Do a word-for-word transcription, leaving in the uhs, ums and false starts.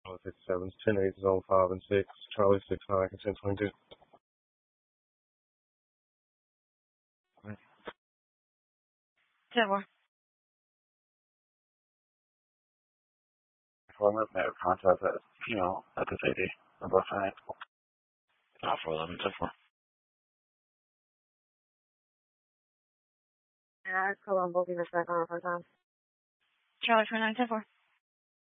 Charlie fifty-seven, ten eight, zone five and six, Charlie six nine, ten twenty-two. ten four. Well, I'm going to contact that, you know, at this A D. I'm both fine. Not four eleven, ten four. And I call on both of you back on for time. Charlie twenty nine, ten four.